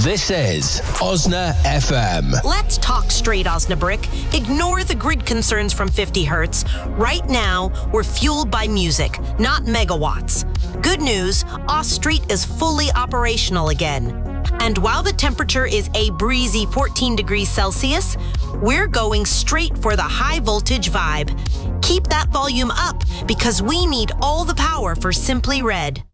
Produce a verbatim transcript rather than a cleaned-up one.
This is Osna F M. Let's talk straight, Osnabrick. Ignore the grid concerns from fifty hertz. Right now, we're fueled by music, not megawatts. Good news, Os Street is fully operational again. And while the temperature is a breezy fourteen degrees Celsius, we're going straight for the high voltage vibe. Keep that volume up because we need all the power for Simply Red.